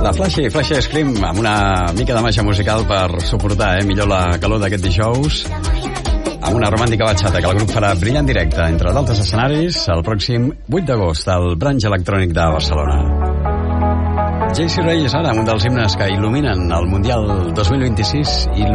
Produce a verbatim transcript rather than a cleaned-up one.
De Flashy, Flashy Scream, amb una mica de màgia musical per suportar eh, millor la calor d'aquest dijous, amb una romàntica batxata que el grup farà brillar en directe entre d'altres escenaris el pròxim vuit d'agost al Branch Electrònic de Barcelona. J C Ray és ara un dels himnes que il·luminen el Mundial dos mil vint-i-sis i